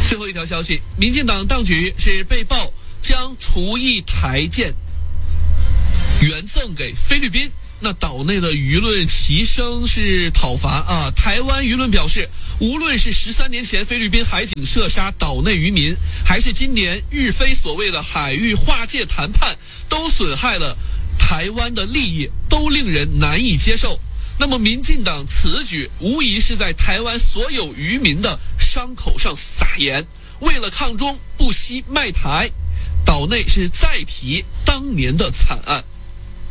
最后一条消息，民进党当局是被曝将厨艺台舰援赠给菲律宾，那岛内的舆论齐声是讨伐啊！台湾舆论表示，无论是13年前菲律宾海警射杀岛内渔民，还是今年日菲所谓的海域划界谈判，都损害了台湾的利益，都令人难以接受。那么民进党此举无疑是在台湾所有渔民的伤口上撒盐，为了抗中不惜卖台，岛内是再提当年的惨案。